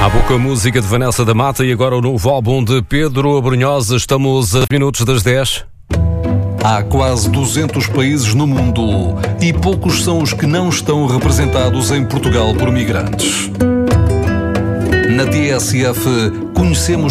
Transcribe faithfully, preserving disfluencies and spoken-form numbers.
Há pouca música de Vanessa da Mata e agora o novo álbum de Pedro Abrunhosa. Estamos a minutos das dez. Há quase duzentos países no mundo e poucos são os que não estão representados em Portugal por migrantes. Na T S F conhecemos